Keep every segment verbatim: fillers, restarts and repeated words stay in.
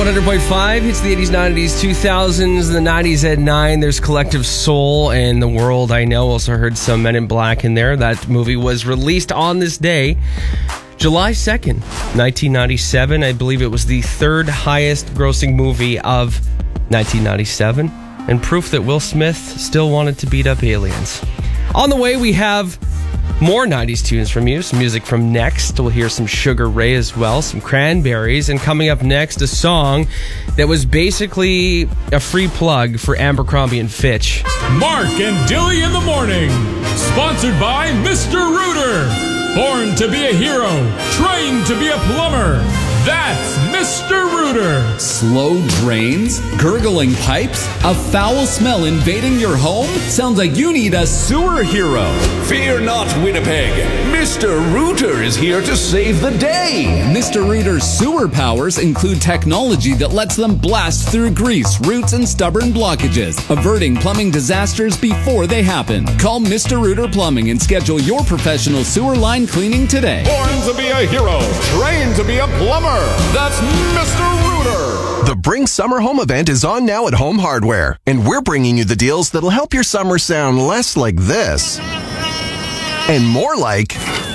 one hundred point five. It's the eighties, nineties, two thousands, the nineties at nine. There's Collective Soul and The World I Know. Also heard some Men in Black in there. That movie was released on this day, July second, nineteen ninety-seven. I believe it was the third highest grossing movie of nineteen ninety-seven. And proof that Will Smith still wanted to beat up aliens. On the way, we have more nineties tunes from you, some music from Next. We'll hear some Sugar Ray as well, some Cranberries, and coming up next, a song that was basically a free plug for Abercrombie and Fitch. Mark and Dilly in the Morning, sponsored by Mister Rooter. Born to be a hero, trained to be a plumber. That's Mister Rooter. Slow drains? Gurgling pipes? A foul smell invading your home? Sounds like you need a sewer hero. Fear not, Winnipeg. Mister Rooter is here to save the day. Mister Rooter's sewer powers include technology that lets them blast through grease, roots, and stubborn blockages, averting plumbing disasters before they happen. Call Mister Rooter Plumbing and schedule your professional sewer line cleaning today. Born to be a hero, trained to be a plumber. That's Mister Rooter. The Bring Summer Home event is on now at Home Hardware, and we're bringing you the deals that'll help your summer sound less like this and more like,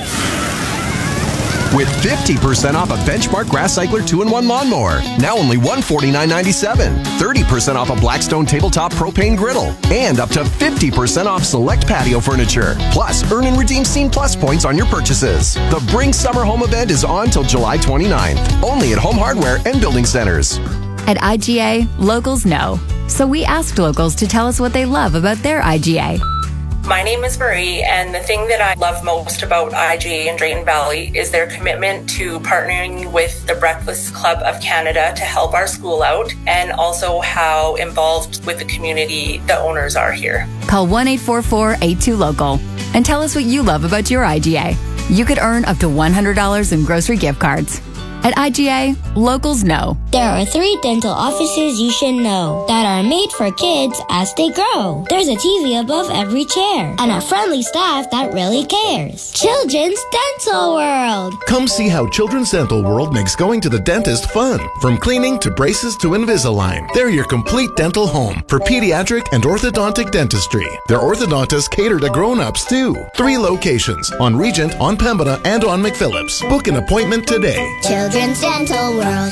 with fifty percent off a Benchmark Grass Cycler two in one lawnmower, now only one hundred forty-nine ninety-seven. thirty percent off a Blackstone Tabletop Propane Griddle, and up to fifty percent off select patio furniture. Plus, earn and redeem Scene Plus points on your purchases. The Bring Summer Home event is on till July twenty-ninth, only at Home Hardware and Building Centers. At I G A, locals know. So we asked locals to tell us what they love about their I G A. My name is Marie, and the thing that I love most about I G A in Drayton Valley is their commitment to partnering with the Breakfast Club of Canada to help our school out, and also how involved with the community the owners are here. Call one eight four four, eight two, local and tell us what you love about your I G A. You could earn up to one hundred dollars in grocery gift cards. At I G A, locals know. There are three dental offices you should know that are made for kids as they grow. There's a T V above every chair and a friendly staff that really cares. Children's Dental World. Come see how Children's Dental World makes going to the dentist fun. From cleaning to braces to Invisalign. They're your complete dental home for pediatric and orthodontic dentistry. Their orthodontists cater to grown-ups too. Three locations, on Regent, on Pembina, and on McPhillips. Book an appointment today. Children's Dental World.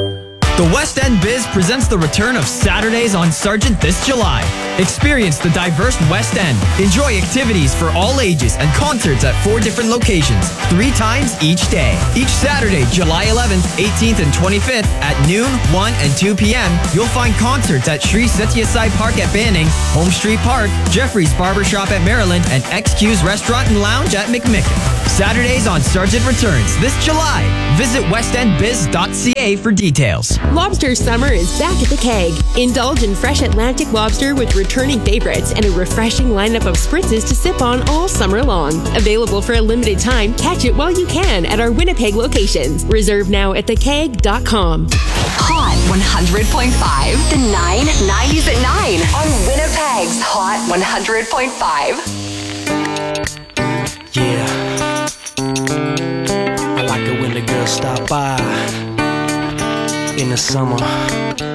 The West End Biz presents the return of Saturdays on Sargent this July. Experience the diverse West End. Enjoy activities for all ages and concerts at four different locations, three times each day. Each Saturday, July eleventh, eighteenth, and twenty-fifth at noon, one, and two p.m., you'll find concerts at Sri Sathya Sai Park at Banning, Home Street Park, Jeffrey's Barbershop at Maryland, and X Q's Restaurant and Lounge at McMicken. Saturdays on Sargent returns this July. Visit west end biz dot c a for details. Lobster summer is back at the Keg. Indulge in fresh Atlantic lobster with returning favorites and a refreshing lineup of spritzes to sip on all summer long. Available for a limited time, catch it while you can at our Winnipeg locations. Reserve now at the keg dot com. Hot one hundred point five. The nine nineties at nine on Winnipeg's Hot one hundred point five. Yeah. I like it when the girls stop by in the summer.